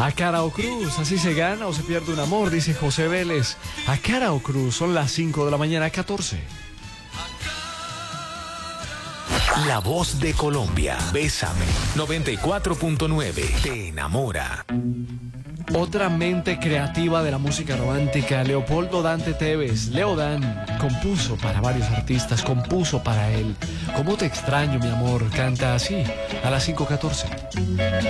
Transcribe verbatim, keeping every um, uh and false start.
A cara o cruz, así se gana o se pierde un amor, dice José Vélez. A cara o cruz, son las cinco de la mañana, catorce. La voz de Colombia. Bésame. noventa y cuatro punto nueve. Te enamora. Otra mente creativa de la música romántica, Leopoldo Dante Tevez. Leo Dan compuso para varios artistas, compuso para él. ¿Cómo te extraño, mi amor? Canta así, a las cinco catorce.